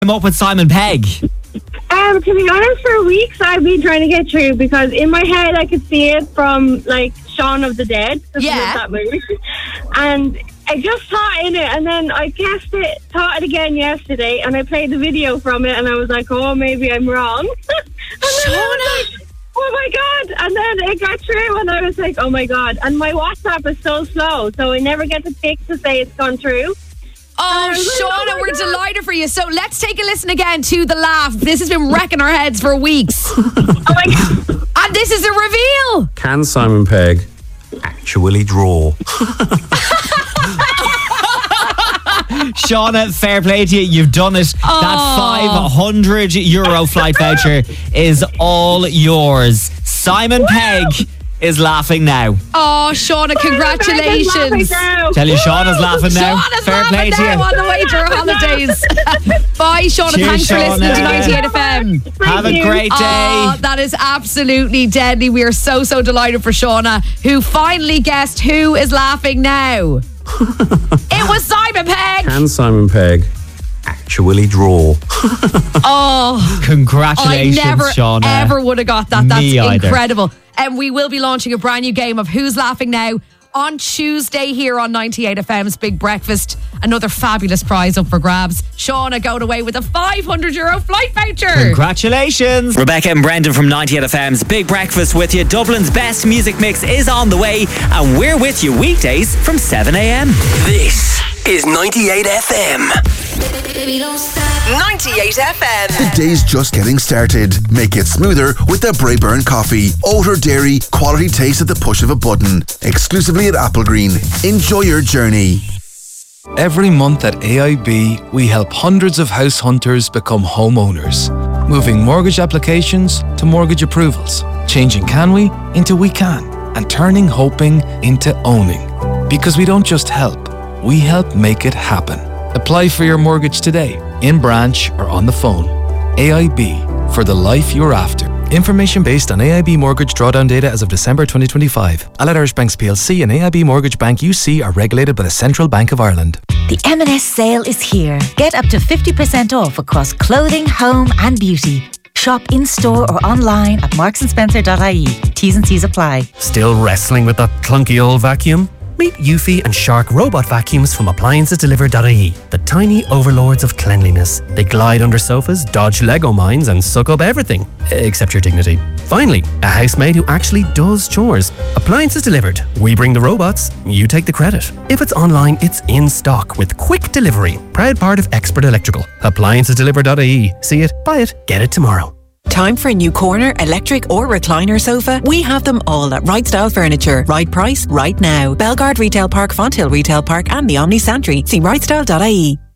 up with Simon Pegg? To be honest, for weeks I've been trying to get through because in my head I could see it from like Shaun of the Dead. Yeah. That movie. And I just thought in it, and then I guessed it, thought it again yesterday, and I played the video from it, and I was like, oh, maybe I'm wrong. Shauna! Oh my God. And then it got through and I was like, oh my God. And my WhatsApp is so slow, so I never get the tick to say it's gone through. Oh, Shauna, we're delighted for you. So let's take a listen again to the laugh. This has been wrecking our heads for weeks. Oh my God. And this is the reveal. Can Simon Pegg actually draw? Shauna, fair play to you. You've done it. That €500 flight voucher is all yours. Simon Pegg is laughing now. Oh, Shauna, congratulations. Tell you, Shauna's laughing now. Shauna's fair laughing play to now you. on the way to her holidays. Bye, Shauna. Cheers, Thanks for listening to Shauna. 98 FM. Have a great day. Oh, that is absolutely deadly. We are so delighted for Shauna, who finally guessed who is laughing now. It was Simon Pegg. Can Simon Pegg actually draw? Oh, Congratulations, I never Shauna. ever would have got that. That's Me either. incredible. And we will be launching a brand new game of Who's Laughing Now on Tuesday here on 98 FM's Big Breakfast. Another fabulous prize up for grabs. Shauna going away with a €500 flight voucher. Congratulations. Rebecca and Brendan from 98 FM's Big Breakfast with you. Dublin's best music mix is on the way, and we're with you weekdays from 7 a.m. This is 98 FM. 98 FM. The day's just getting started. Make it smoother with the Braeburn coffee. Oat dairy, quality taste at the push of a button. Exclusively at Applegreen. Enjoy your journey. Every month at AIB, we help hundreds of house hunters become homeowners, moving mortgage applications to mortgage approvals, changing can we into we can, and turning hoping into owning. Because we don't just help, we help make it happen. Apply for your mortgage today, in branch or on the phone. AIB, for the life you're after. Information based on AIB mortgage drawdown data as of December 2025. Allied Irish Banks PLC and AIB Mortgage Bank UC are regulated by the Central Bank of Ireland. The M&S sale is here. Get up to 50% off across clothing, home and beauty. Shop in-store or online at marksandSpencer.ie. T's and C's apply. Still wrestling with that clunky old vacuum? Meet Eufy and Shark robot vacuums from AppliancesDelivered.ie. The tiny overlords of cleanliness. They glide under sofas, dodge Lego mines and suck up everything. Except your dignity. Finally, a housemaid who actually does chores. Appliances Delivered. We bring the robots, you take the credit. If it's online, it's in stock with quick delivery. Proud part of Expert Electrical. AppliancesDelivered.ie. See it, buy it, get it tomorrow. Time for a new corner, electric or recliner sofa? We have them all at Right Style Furniture. Right price, right now. Belgard Retail Park, Fonthill Retail Park and the Omni Santry. See rightstyle.ie.